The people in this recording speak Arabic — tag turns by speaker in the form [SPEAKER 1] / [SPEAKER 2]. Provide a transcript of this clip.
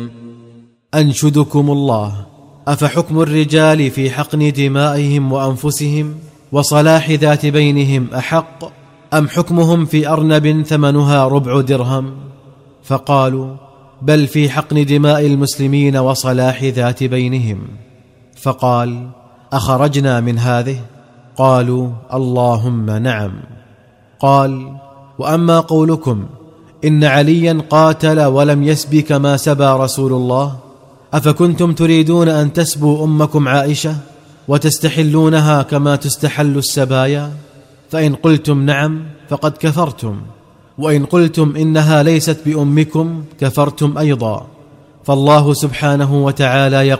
[SPEAKER 1] أنشدكم الله، أفحكم الرجال في حقن دمائهم وأنفسهم وصلاح ذات بينهم أحق أم حكمهم في أرنب ثمنها 4 درهم؟ فقالوا: بل في حقن دماء المسلمين وصلاح ذات بينهم. فقال: أخرجنا من هذه؟ قالوا: اللهم نعم. قال: وأما قولكم إن عليا قاتل ولم يسب كما سبى رسول الله، أفكنتم تريدون أن تسبوا أمكم عائشة وتستحلونها كما تستحل السبايا؟ فإن قلتم نعم فقد كفرتم، وإن قلتم إنها ليست بأمكم كفرتم أيضا. فالله سبحانه وتعالى يقول: